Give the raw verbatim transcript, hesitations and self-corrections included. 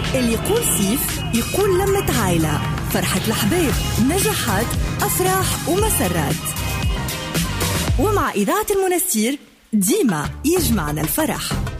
اللي يقول صيف يقول لمة عائلة، فرحة الأحباب، نجاحات، أفراح ومسرات. ومع إذاعة المنستير ديما يجمعنا الفرح.